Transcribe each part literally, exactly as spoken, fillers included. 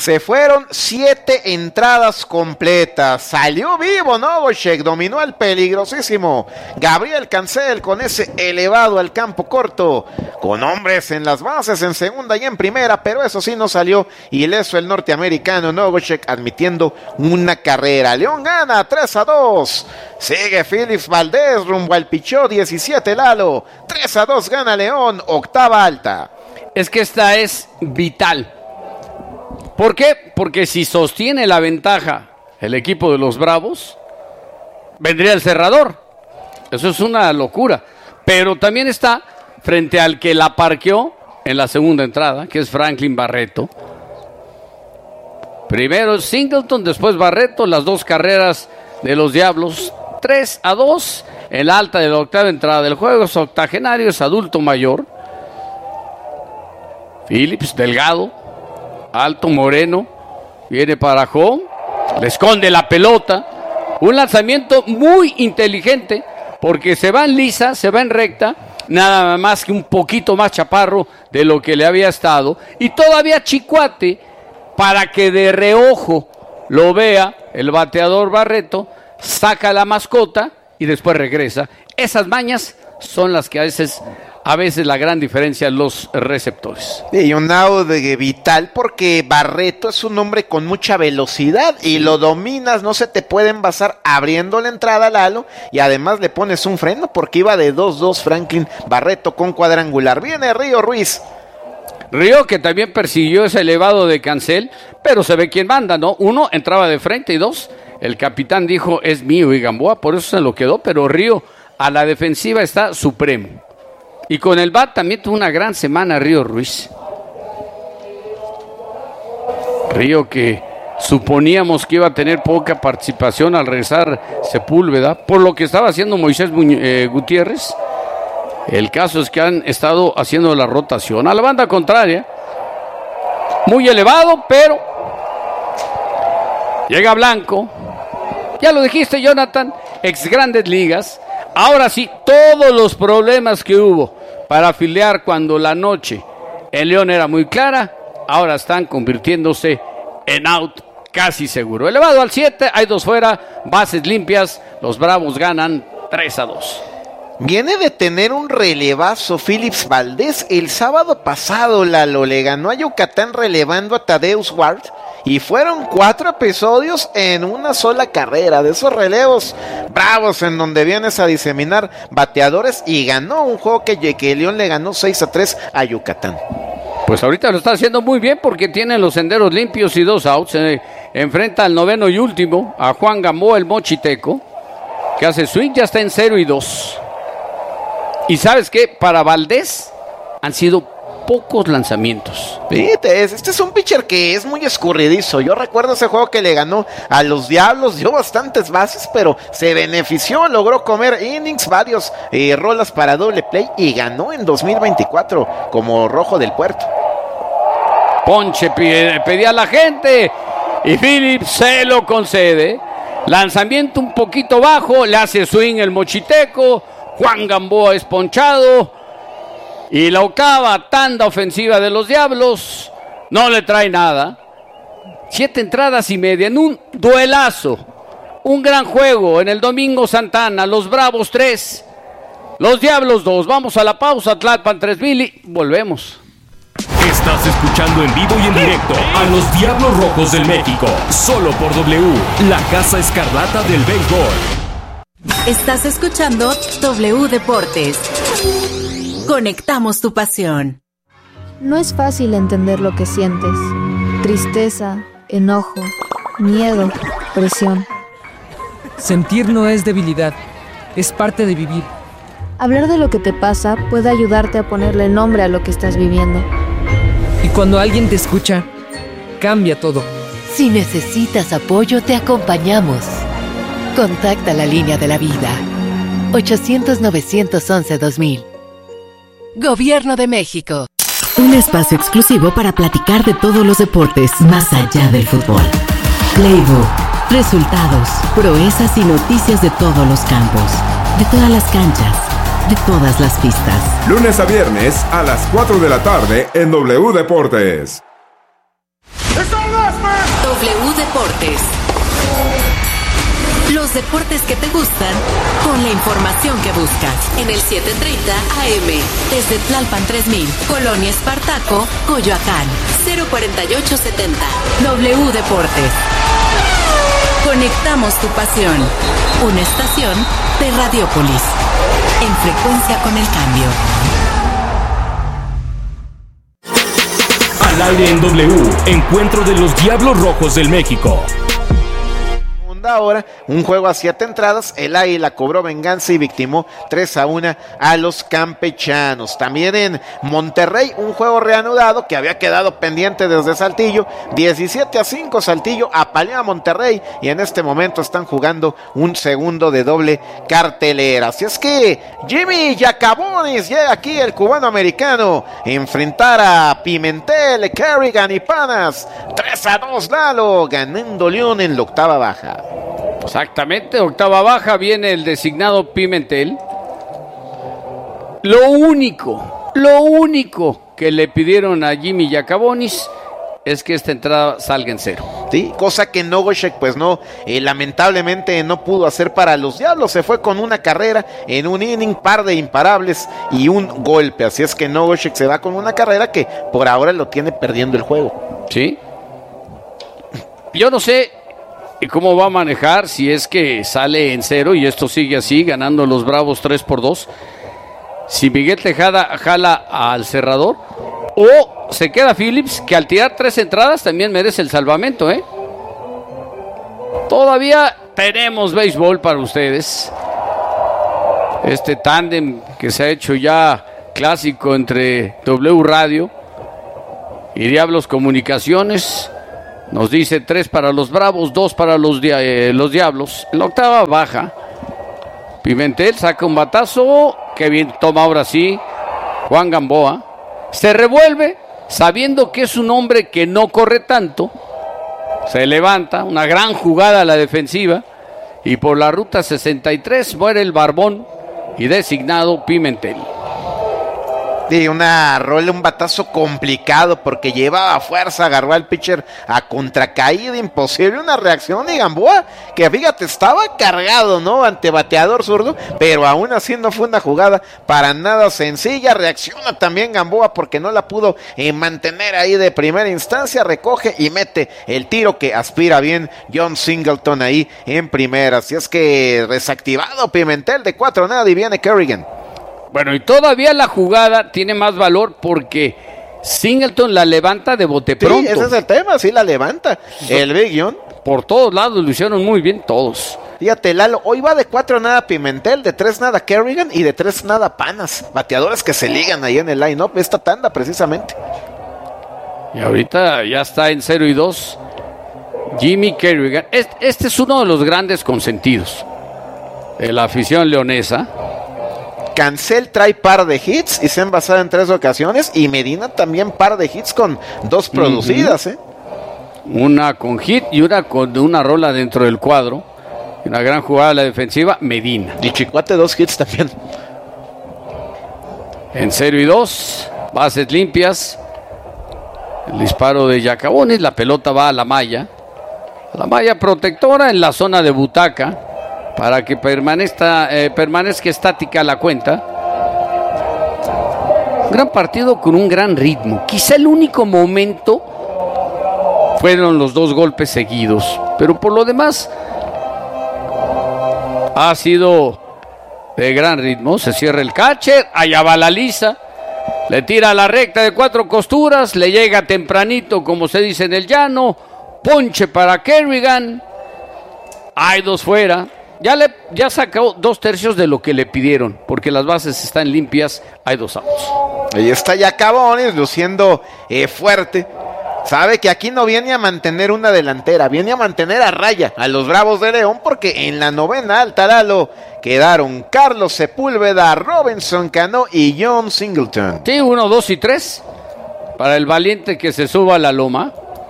Se fueron siete entradas completas. Salió vivo Novosek, dominó al peligrosísimo Gabriel Cancel con ese elevado al campo corto, con hombres en las bases en segunda y en primera, pero eso sí no salió ileso el norteamericano Novosek, admitiendo una carrera. León gana tres a dos. Sigue Phillips Valdés rumbo al pichó diecisiete Lalo. tres a dos gana León, octava alta. Es que esta es vital. ¿Por qué? Porque si sostiene la ventaja el equipo de los Bravos, vendría el cerrador. Eso es una locura. Pero también está frente al que la parqueó en la segunda entrada, que es Franklin Barreto. Primero Singleton, después Barreto, las dos carreras de los Diablos. tres a dos, el alta de la octava entrada del juego, es octogenario, es adulto mayor. Phillips, delgado, alto, moreno, viene para home, le esconde la pelota. Un lanzamiento muy inteligente, porque se va en lisa, se va en recta, nada más que un poquito más chaparro de lo que le había estado. Y todavía chicuate, para que de reojo lo vea el bateador Barreto, saca la mascota y después regresa. Esas mañas son las que a veces, a veces la gran diferencia en los receptores. Y un out vital porque Barreto es un hombre con mucha velocidad y lo dominas, no se te puede envasar abriendo la entrada, Lalo, y además le pones un freno porque iba de dos dos Franklin Barreto con cuadrangular. Viene Río Ruiz. Río, que también persiguió ese elevado de Cancel, pero se ve quién manda, ¿no? Uno, entraba de frente, y dos, el capitán dijo, es mío, y Gamboa, por eso se lo quedó, pero Río a la defensiva está supremo. Y con el bat también tuvo una gran semana Río Ruiz. Río que suponíamos que iba a tener poca participación al regresar Sepúlveda, por lo que estaba haciendo Moisés Muñ- eh, Gutiérrez. El caso es que han estado haciendo la rotación a la banda contraria. Muy elevado, pero llega Blanco. Ya lo dijiste, Jonathan, ex Grandes Ligas. Ahora sí, todos los problemas que hubo para afiliar cuando la noche en León era muy clara, ahora están convirtiéndose en out casi seguro. Elevado al siete, hay dos fuera, bases limpias, los Bravos ganan tres a dos. Viene de tener un relevazo Phillips Valdés el sábado pasado, Lalo, le ganó a Yucatán relevando a Tadeusz Ward y fueron cuatro episodios en una sola carrera, de esos relevos bravos en donde vienes a diseminar bateadores, y ganó un juego que, que León le ganó seis a tres a Yucatán. Pues ahorita lo está haciendo muy bien porque tiene los senderos limpios y dos outs. Eh, enfrenta al noveno y último a Juan Gamboa, el mochiteco, que hace swing, ya está en cero y dos. Y ¿sabes qué? Para Valdés han sido pocos lanzamientos. Fíjate, este es un pitcher que es muy escurridizo. Yo recuerdo ese juego que le ganó a los Diablos, dio bastantes bases, pero se benefició, logró comer innings, varios eh, rolas para doble play y ganó en dos mil veinticuatro como Rojo del Puerto. Ponche pedía a la gente y Phillips se lo concede. Lanzamiento un poquito bajo, le hace swing el mochiteco. Juan Gamboa es ponchado. Y la octava tanda ofensiva de los Diablos no le trae nada. Siete entradas y media en un duelazo. Un gran juego en el Domingo Santana. Los Bravos tres, los Diablos dos. Vamos a la pausa. Tlalpan tres mil y volvemos. Estás escuchando en vivo y en directo a los Diablos Rojos del México. Solo por W, la Casa Escarlata del Béisbol. Estás escuchando W Deportes. Conectamos tu pasión. No es fácil entender lo que sientes. Tristeza, enojo, miedo, presión. Sentir no es debilidad, es parte de vivir. Hablar de lo que te pasa puede ayudarte a ponerle nombre a lo que estás viviendo. Y cuando alguien te escucha, cambia todo. Si necesitas apoyo, te acompañamos. Contacta la línea de la vida. ochocientos, novecientos once, dos mil. Gobierno de México. Un espacio exclusivo para platicar de todos los deportes más allá del fútbol. Playbook, resultados, proezas y noticias de todos los campos, de todas las canchas, de todas las pistas. Lunes a viernes a las cuatro de la tarde en W Deportes. ¡Es todo! W Deportes. Los deportes que te gustan con la información que buscas en el setecientos treinta A M desde Tlalpan tres mil, Colonia Espartaco, Coyoacán, cero cuarenta y ocho setenta. W Deportes. Conectamos tu pasión. Una estación de Radiópolis. En frecuencia con el cambio. Al aire en W, encuentro de los Diablos Rojos del México. Ahora, un juego a siete entradas, el Águila cobró venganza y victimó tres a uno a los campechanos. También en Monterrey, un juego reanudado que había quedado pendiente desde Saltillo, diecisiete a cinco Saltillo apaleó a Monterrey y en este momento están jugando un segundo de doble cartelera. Así es que Jimmy Yacabonis llega aquí, el cubano americano, a enfrentar a Pimentel, Kerrigan y Panas. tres a dos Lalo, ganando León en la octava baja. Exactamente, octava baja, viene el designado Pimentel. Lo único, lo único que le pidieron a Jimmy Yacabonis es que esta entrada salga en cero. Sí, cosa que Nogoshek pues no, eh, lamentablemente no pudo hacer para los Diablos. Se fue con una carrera en un inning, par de imparables y un golpe. Así es que Nogoshek se va con una carrera que por ahora lo tiene perdiendo el juego. Sí. Yo no sé cómo va a manejar si es que sale en cero y esto sigue así, ganando los Bravos tres por dos. Si Miguel Tejada jala al cerrador o se queda Phillips, que al tirar tres entradas también merece el salvamento, ¿eh? Todavía tenemos béisbol para ustedes. Este tándem que se ha hecho ya clásico entre W Radio y Diablos Comunicaciones. Nos dice tres para los Bravos, dos para los, dia- eh, los Diablos. En la octava baja, Pimentel saca un batazo, que bien toma ahora sí Juan Gamboa. Se revuelve, sabiendo que es un hombre que no corre tanto. Se levanta, una gran jugada a la defensiva. Y por la ruta sesenta y tres muere el barbón y designado Pimentel. Sí, una rola, un batazo complicado porque llevaba fuerza, agarró al pitcher a contracaída, imposible, una reacción de Gamboa que fíjate, estaba cargado, ¿no? Ante bateador zurdo, pero aún así no fue una jugada para nada sencilla. Reacciona también Gamboa porque no la pudo eh, mantener ahí de primera instancia, recoge y mete el tiro que aspira bien John Singleton ahí en primera. Así es que desactivado Pimentel de cuatro nada y viene Kerrigan. Bueno, y todavía la jugada tiene más valor porque Singleton la levanta de bote pronto. Sí, ese es el tema, sí la levanta. El Big John. Por todos lados lo hicieron muy bien todos. Fíjate, Lalo, hoy va de cuatro nada Pimentel, de tres nada Kerrigan y de tres nada Panas. Bateadores que se ligan ahí en el line-up, esta tanda precisamente. Y ahorita ya está en cero y dos Jimmy Kerrigan. Este, este es uno de los grandes consentidos de la afición leonesa. Cancel trae par de hits y se han basado en tres ocasiones. Y Medina también par de hits con dos producidas, uh-huh. ¿eh? Una con hit y una con una rola dentro del cuadro. Una gran jugada a la defensiva, Medina. Y Chicuate dos hits también. En cero y dos, bases limpias. El disparo de Yacabonis, la pelota va a la malla. La malla protectora en la zona de butaca. Para que permanezca, eh, permanezca estática la cuenta. Un gran partido con un gran ritmo. Quizá el único momento fueron los dos golpes seguidos. Pero por lo demás ha sido de gran ritmo. Se cierra el catcher. Allá va la lisa. Le tira a la recta de cuatro costuras. Le llega tempranito, como se dice en el llano. Ponche para Kerrigan. Hay dos fuera. Ya, le, ya sacó dos tercios de lo que le pidieron, porque las bases están limpias, hay dos outs. Ahí está Yacabonis, luciendo eh, fuerte. Sabe que aquí no viene a mantener una delantera, viene a mantener a raya a los Bravos de León, porque en la novena alta, Lalo, quedaron Carlos Sepúlveda, Robinson Cano y John Singleton. Sí, uno, dos y tres, para el valiente que se suba a la loma.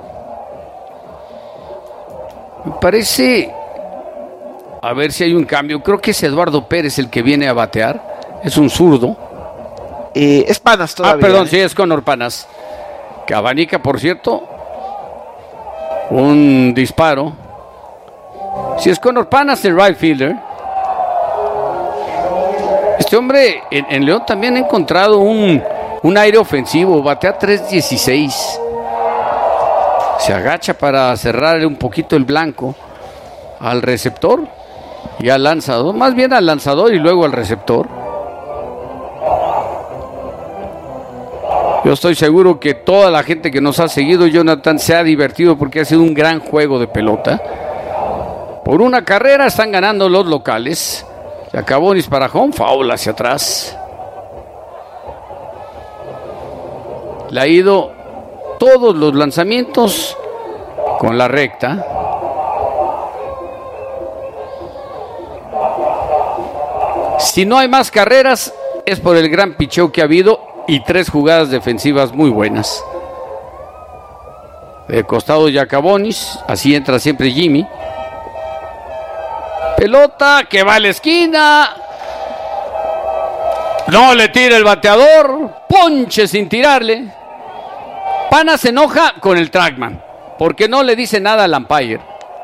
Me parece... A ver si hay un cambio. Creo que es Eduardo Pérez el que viene a batear. Es un zurdo. Eh, es Panas todavía. Ah, perdón, ¿eh? sí, es Conor Panas. Que abanica, por cierto. un disparo. Si es Conor Panas el right fielder. Este hombre en, en León también ha encontrado un, un aire ofensivo. Batea tres dieciséis. Se agacha para cerrar un poquito el blanco al receptor y al lanzador. Más bien al lanzador y luego al receptor. Yo estoy seguro que toda la gente que nos ha seguido, Jonathan, se ha divertido porque ha sido un gran juego de pelota. Por una carrera están ganando los locales. Se acabó Nisparajón, foul hacia atrás. Le ha ido todos los lanzamientos con la recta. Si no hay más carreras, es por el gran picheo que ha habido y tres jugadas defensivas muy buenas. De costado Yacabonis, así entra siempre Jimmy. Pelota que va a la esquina. No le tira el bateador. Ponche sin tirarle. Pana se enoja con el trackman porque no le dice nada al umpire.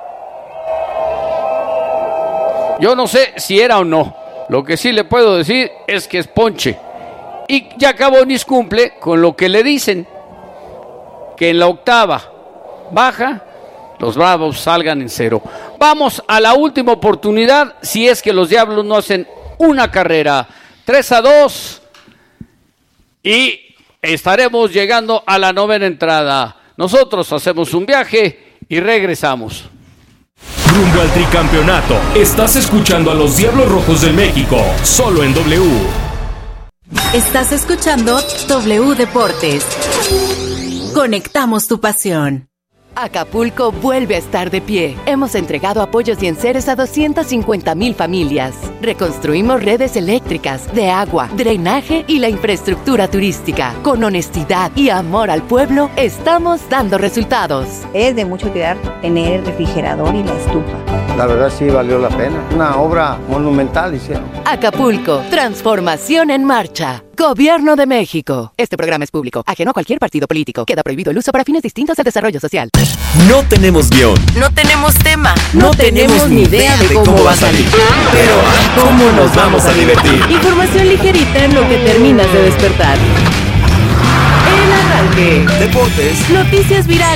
Yo no sé si era o no. Lo que sí le puedo decir es que es ponche. Y Yacabonis cumple con lo que le dicen. Que en la octava baja, los Bravos salgan en cero. Vamos a la última oportunidad si es que los Diablos no hacen una carrera. tres a dos. Y estaremos llegando a la novena entrada. Nosotros hacemos un viaje y regresamos. Rumbo al tricampeonato. Estás escuchando a los Diablos Rojos del México, solo en W. Estás escuchando W Deportes. Conectamos tu pasión. Acapulco vuelve a estar de pie. Hemos entregado apoyos y enseres a doscientas cincuenta mil familias. Reconstruimos redes eléctricas, de agua, drenaje y la infraestructura turística. Con honestidad y amor al pueblo, estamos dando resultados. Es de mucho cuidar tener el refrigerador y la estufa. La verdad sí valió la pena. Una obra monumental hicieron. Acapulco, transformación en marcha. Gobierno de México. Este programa es público, ajeno a cualquier partido político. Queda prohibido el uso para fines distintos al desarrollo social. No tenemos guión. No tenemos tema. No, no tenemos ni idea de cómo, cómo va a salir. Pero ¿cómo nos vamos a divertir? Información ligerita en lo que terminas de despertar. El arranque. Deportes. Noticias virales.